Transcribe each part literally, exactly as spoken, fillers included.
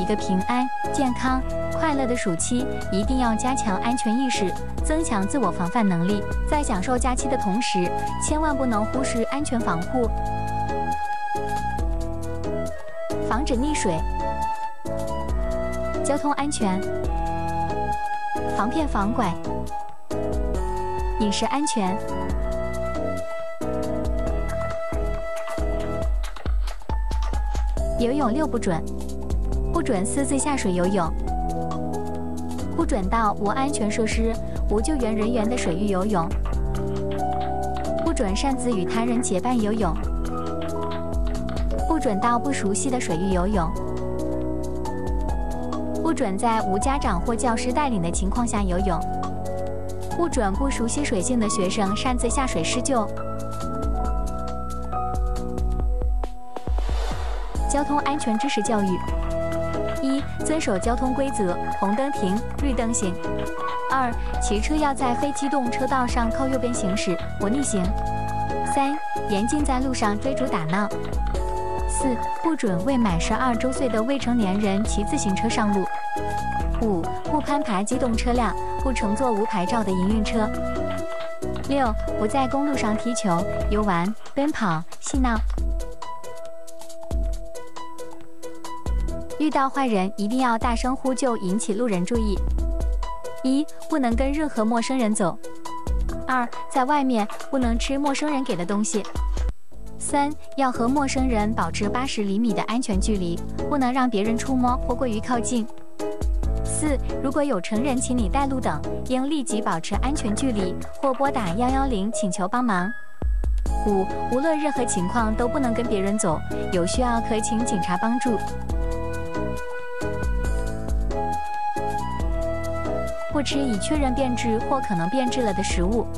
个平安、健康、快乐的暑期，一定要加强安全意识，增强自我防范能力。在享受假期的同时，千万不能忽视安全防护，防止溺水、交通安全、防骗防拐、饮食安全。游泳六不准：不准私自下水游泳，不准到无安全设施、无救援人员的水域游泳，不准擅自与他人结伴游泳，不准到不熟悉的水域游泳，不准在无家长或教师带领的情况下游泳，不准不熟悉水性的学生擅自下水施救。交通安全知识教育：一、遵守交通规则，红灯停，绿灯行；二、骑车要在非机动车道上靠右边行驶，不逆行；三、严禁在路上追逐打闹；四、不准未满十二周岁的未成年人骑自行车上路；五、不攀爬机动车辆，不乘坐无牌照的营运车；六、不在公路上踢球、游玩、奔跑、嬉闹。遇到坏人，一定要大声呼救，引起路人注意。一、不能跟任何陌生人走。二、在外面不能吃陌生人给的东西。三、要和陌生人保持八十厘米的安全距离，不能让别人触摸或过于靠近。四、如果有成人请你带路等，应立即保持安全距离，或拨打一一零请求帮忙。五、无论任何情况都不能跟别人走，有需要可请警察帮助。不吃已确认变质或可能变质了的食物。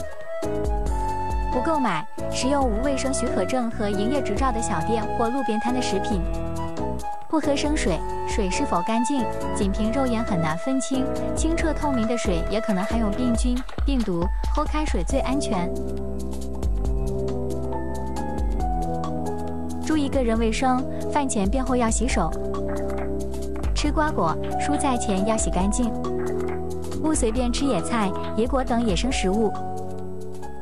不购买使用无卫生许可证和营业执照的小店或路边摊的食品。不喝生水，水是否干净，仅凭肉眼很难分清，清澈透明的水也可能含有病菌、病毒，喝开水最安全。注意个人卫生，饭前便后要洗手。吃瓜果、蔬菜前要洗干净。不随便吃野菜、野果等野生食物。